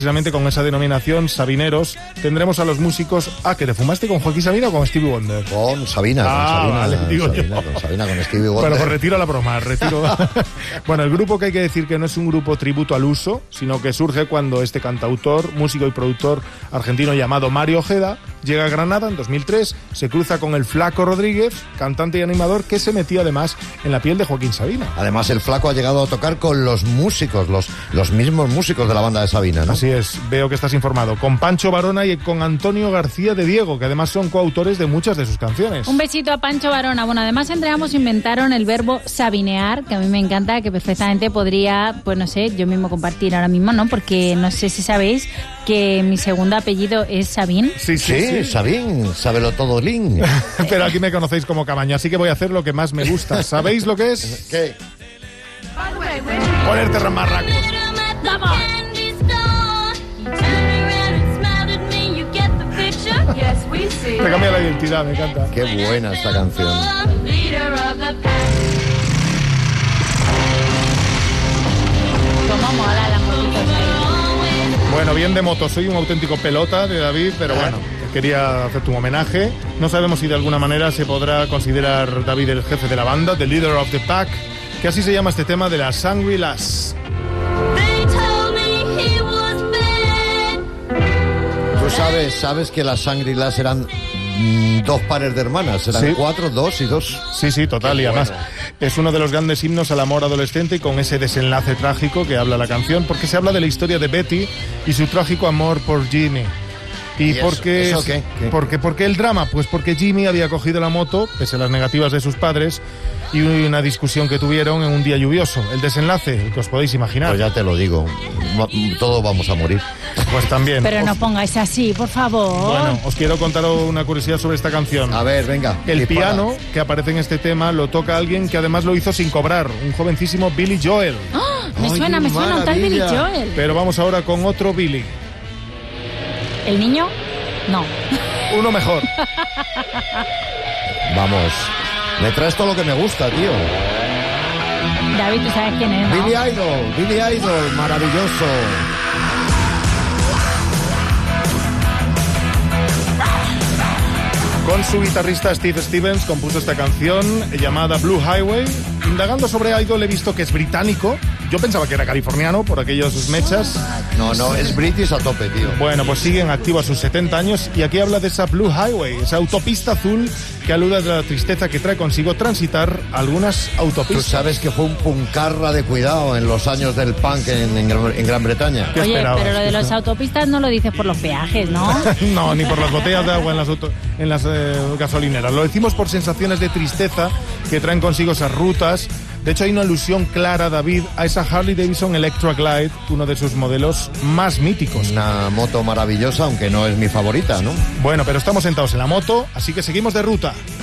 Precisamente con esa denominación, Sabineros, tendremos a los músicos... ¿Que te fumaste con Joaquín Sabina o con Stevie Wonder? Con Sabina, vale, digo Sabina, yo. con Sabina, con Stevie Wonder. Bueno, pues retiro la broma, retiro... Bueno, el grupo, que hay que decir que no es un grupo tributo al uso, sino que surge cuando este cantautor, músico y productor argentino llamado Mario Ojeda llega a Granada en 2003, se cruza con el Flaco Rodríguez, cantante y animador, que se metió además en la piel de Joaquín Sabina. Además, el Flaco ha llegado a tocar con los músicos, los mismos músicos de la banda de Sabina, ¿no? Así es, veo que estás informado. Con Pancho Varona y con Antonio García de Diego, que además son coautores de muchas de sus canciones. Un besito a Pancho Varona. Bueno, además entre ambos inventaron el verbo sabinear, que a mí me encanta, que perfectamente podría, pues no sé, yo mismo compartir ahora mismo, ¿no? Porque no sé si sabéis que mi segundo apellido es Sabín. Sí, Sabín, sábelo todo, Lin. Pero aquí me conocéis como Cabaña, así que voy a hacer lo que más me gusta. ¿Sabéis lo que es? ¿Qué? Ponerte ramarracos. ¡Vamos! Me cambia la identidad, me encanta. Qué buena esta canción. ¿Cómo mola las motitos ahí? Bueno, bien de moto, soy un auténtico pelota de David, pero bueno, quería hacerte un homenaje. No sabemos si de alguna manera se podrá considerar David el jefe de la banda, the leader of the pack, que así se llama este tema de las Shangri-Las. Tú sabes que las Shangri-Las eran dos pares de hermanas, eran ¿Sí? 4, 2 y 2. Sí, total. Qué Y además bueno. es uno de los grandes himnos al amor adolescente y con ese desenlace trágico que habla la canción, porque se habla de la historia de Betty y su trágico amor por Jimmy. ¿Y por qué? ¿Eso qué? ¿Por qué el drama? Pues porque Jimmy había cogido la moto, pese a las negativas de sus padres, y una discusión que tuvieron en un día lluvioso. El desenlace, el que os podéis imaginar. Pues ya te lo digo, todos vamos a morir. Pues también. Pero no pongáis así, por favor. Bueno, os quiero contar una curiosidad sobre esta canción. A ver, venga. El dispara. piano que aparece en este tema lo toca alguien que además lo hizo sin cobrar, un jovencísimo Billy Joel. ¡Ah! Me Ay, suena qué un tal Billy maravilla. Joel. Pero vamos ahora con otro Billy. ¿El niño? No. Uno mejor. Vamos. Me traes todo lo que me gusta, tío. David, ¿tú sabes quién es, no? Billy Idol, maravilloso. Con su guitarrista Steve Stevens compuso esta canción llamada Blue Highway. Indagando sobre Idol he visto que es británico. Yo pensaba que era californiano por aquellos mechas. No, es British a tope, tío. Bueno, pues sigue en activo a sus 70 años y aquí habla de esa Blue Highway, esa autopista azul que alude a la tristeza que trae consigo transitar algunas Tú autopistas. sabes que fue un puncarra de cuidado en los años del punk en Gran Bretaña. ¿Qué Oye, esperabas? pero lo de las autopistas no lo dices por los peajes, ¿no? No, ni por las botellas de agua en las gasolineras. Lo decimos por sensaciones de tristeza que traen consigo esas rutas. De hecho, hay una alusión clara, David, a esa Harley Davidson Electra Glide, uno de sus modelos más míticos. Una moto maravillosa, aunque no es mi favorita, ¿no? Bueno, pero estamos sentados en la moto, así que seguimos de ruta.